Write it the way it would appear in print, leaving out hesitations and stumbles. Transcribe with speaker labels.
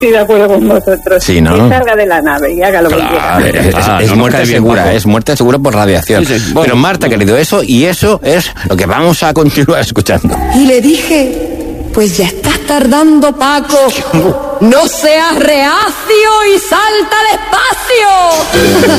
Speaker 1: estoy de acuerdo con vosotros.
Speaker 2: Sí, ¿no?
Speaker 1: Que salga de la nave y haga lo que quiera.
Speaker 2: Es muerte segura, es muerte segura por radiación.
Speaker 3: Sí.
Speaker 2: Bueno, pero Marta, querido, eso es lo que vamos a continuar escuchando.
Speaker 4: Y le dije, pues ya estás tardando, Paco. No seas reacio y salta despacio.